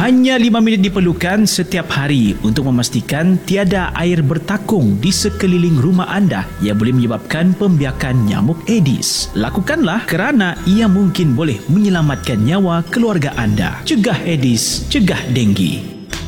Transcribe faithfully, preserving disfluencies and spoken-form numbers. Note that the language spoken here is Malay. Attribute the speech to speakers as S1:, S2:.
S1: Hanya lima minit diperlukan setiap hari untuk memastikan tiada air bertakung di sekeliling rumah anda yang boleh menyebabkan pembiakan nyamuk Aedes. Lakukanlah kerana ia mungkin boleh menyelamatkan nyawa keluarga anda. Cegah Aedes, cegah denggi.